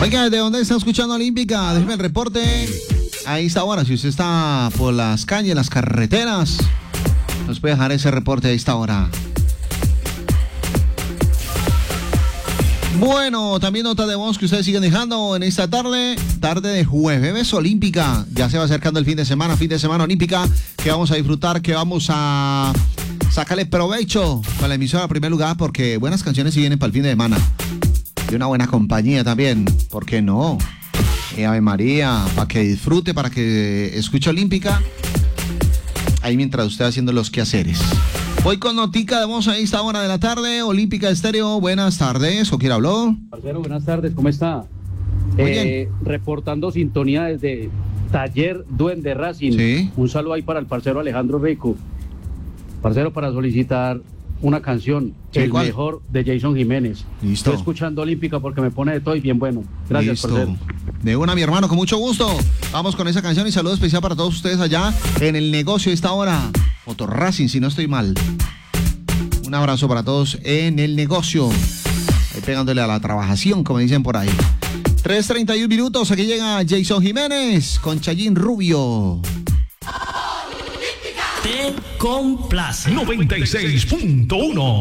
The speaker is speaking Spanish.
Oiga, ¿de dónde está escuchando Olímpica? Déjeme el reporte. Ahí está ahora, si usted está por las calles, las carreteras, nos puede dejar ese reporte a esta hora. Bueno, también nota de voz que ustedes siguen dejando en esta tarde de jueves olímpica. Ya se va acercando el fin de semana olímpica, que vamos a disfrutar, que vamos a sacarle provecho con la emisora en primer lugar, porque buenas canciones sí vienen para el fin de semana. Y una buena compañía también, ¿por qué no? Ave María, para que disfrute, para que escuche Olímpica, ahí mientras usted haciendo los quehaceres. Voy con notica de voz a esta hora de la tarde, Olímpica Estéreo, buenas tardes, ¿con quién habló? Parcero, buenas tardes, ¿cómo está? Muy bien. Reportando sintonía desde Taller Duende Racing. Sí. Un saludo ahí para el parcero Alejandro Rico. Parcero, para solicitar una canción, Sí, el ¿cuál? mejor de Jason Jiménez. Listo. Estoy escuchando Olímpica porque me pone de todo y bien bueno. Gracias, Listo. parcero. De una, mi hermano, con mucho gusto. Vamos con esa canción y saludo especial para todos ustedes allá en el negocio de esta hora. Motor Racing, si no estoy mal. Un abrazo para todos en el negocio. Ahí pegándole a la trabajación, como dicen por ahí. 3:31 minutos, aquí llega Jason Jiménez con Chayín Rubio. Te complace. 96.1